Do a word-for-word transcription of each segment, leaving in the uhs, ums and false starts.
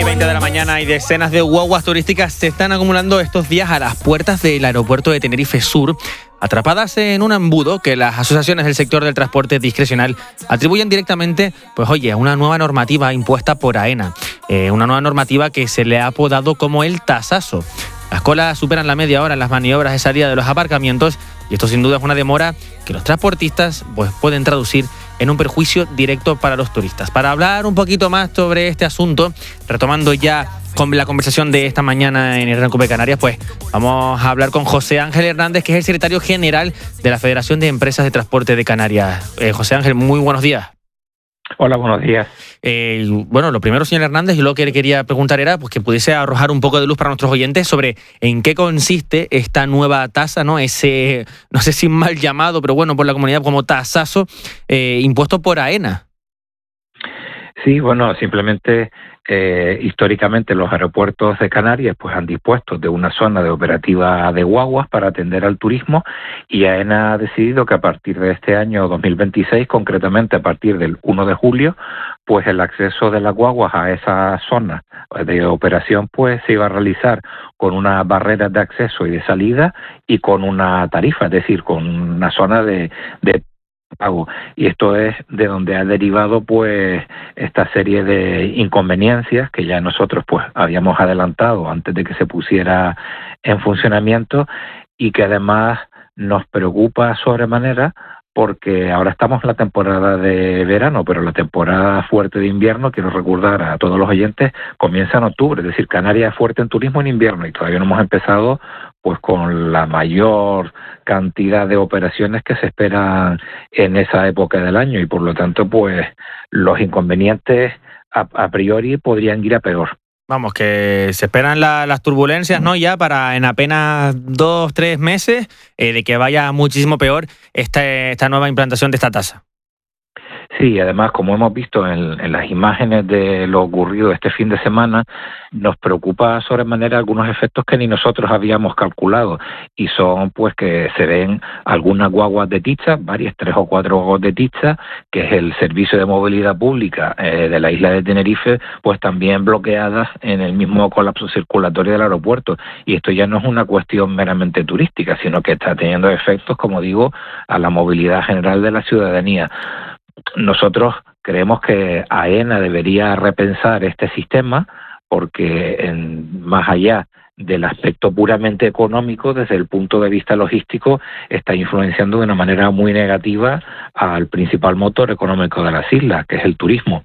veinte de la mañana y decenas de guaguas turísticas se están acumulando estos días a las puertas del aeropuerto de Tenerife Sur, atrapadas en un embudo que las asociaciones del sector del transporte discrecional atribuyen directamente, pues oye, a una nueva normativa impuesta por AENA, eh, una nueva normativa que se le ha apodado como el tasazo. Las colas superan la media hora en las maniobras de salida de los aparcamientos y esto sin duda es una demora que los transportistas pues, pueden traducir en un perjuicio directo para los turistas. Para hablar un poquito más sobre este asunto, retomando ya con la conversación de esta mañana en el Rencope Canarias, pues vamos a hablar con José Ángel Hernández, que es el secretario general de la Federación de Empresas de Transporte de Canarias. Eh, José Ángel, muy buenos días. Hola, buenos días. Eh, bueno, lo primero, señor Hernández, yo lo que le quería preguntar era pues, que pudiese arrojar un poco de luz para nuestros oyentes sobre en qué consiste esta nueva tasa, ¿no? Ese, no sé si mal llamado, pero bueno, por la comunidad como tasazo, eh, impuesto por AENA. Sí, bueno, simplemente eh, históricamente los aeropuertos de Canarias pues han dispuesto de una zona de operativa de guaguas para atender al turismo y AENA ha decidido que a partir de este año dos mil veintiséis, concretamente a partir del primero de julio, pues el acceso de las guaguas a esa zona de operación pues se iba a realizar con unas barreras de acceso y de salida y con una tarifa, es decir, con una zona de, de pago. Y esto es de donde ha derivado pues esta serie de inconveniencias que ya nosotros pues habíamos adelantado antes de que se pusiera en funcionamiento y que además nos preocupa sobremanera porque ahora estamos en la temporada de verano, pero la temporada fuerte de invierno, quiero recordar a todos los oyentes, comienza en octubre, es decir, Canarias es fuerte en turismo en invierno y todavía no hemos empezado pues con la mayor cantidad de operaciones que se esperan en esa época del año y por lo tanto pues los inconvenientes a, a priori podrían ir a peor. Vamos, que se esperan la, las turbulencias, ¿no? Ya para en apenas dos, tres meses, eh, de que vaya muchísimo peor esta, esta nueva implantación de esta tasa. Sí, además, como hemos visto en, en las imágenes de lo ocurrido este fin de semana, nos preocupa sobremanera algunos efectos que ni nosotros habíamos calculado y son pues que se ven algunas guaguas de Tiza, varias, tres o cuatro guaguas de Tiza, que es el servicio de movilidad pública eh, de la isla de Tenerife, pues también bloqueadas en el mismo colapso circulatorio del aeropuerto. Y esto ya no es una cuestión meramente turística, sino que está teniendo efectos, como digo, a la movilidad general de la ciudadanía. Nosotros creemos que AENA debería repensar este sistema porque en, más allá del aspecto puramente económico, desde el punto de vista logístico, está influenciando de una manera muy negativa al principal motor económico de las islas, que es el turismo.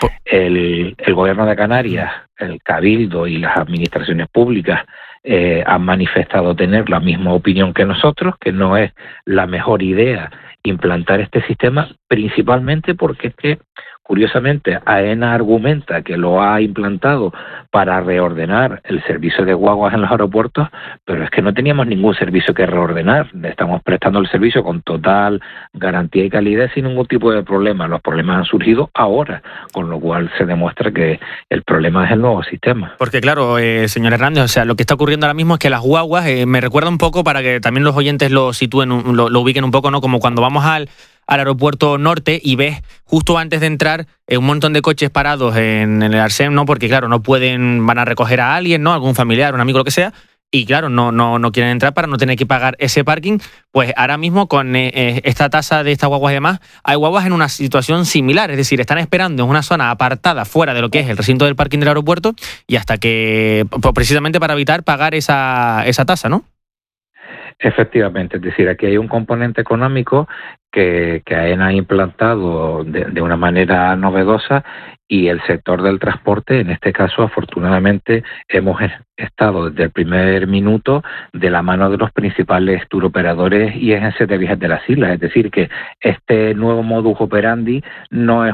El, el gobierno de Canarias, el Cabildo y las administraciones públicas eh, han manifestado tener la misma opinión que nosotros, que no es la mejor idea implantar este sistema, principalmente porque es que, curiosamente, AENA argumenta que lo ha implantado para reordenar el servicio de guaguas en los aeropuertos, pero es que no teníamos ningún servicio que reordenar. Estamos prestando el servicio con total garantía y calidad sin ningún tipo de problema. Los problemas han surgido ahora, con lo cual se demuestra que el problema es el nuevo sistema. Porque claro, eh, señor Hernández, o sea, lo que está ocurriendo ahora mismo es que las guaguas, eh, me recuerda un poco, para que también los oyentes lo sitúen, lo, lo ubiquen un poco, ¿no? Como cuando vamos al al aeropuerto norte y ves justo antes de entrar eh, un montón de coches parados en, en el Arsén, ¿no? Porque claro, no pueden, van a recoger a alguien, ¿no? Algún familiar, un amigo, lo que sea, y claro, no, no, no quieren entrar para no tener que pagar ese parking. Pues ahora mismo con eh, esta tasa de estas guaguas y demás, hay guaguas en una situación similar, es decir, están esperando en una zona apartada fuera de lo que es el recinto del parking del aeropuerto y hasta que, pues precisamente para evitar pagar esa, esa tasa, ¿no? Efectivamente, es decir, aquí hay un componente económico que, que AENA ha implantado de, de una manera novedosa y el sector del transporte, en este caso, afortunadamente, hemos estado desde el primer minuto de la mano de los principales tour operadores y agencias de viajes de las islas. Es decir, que este nuevo modus operandi no es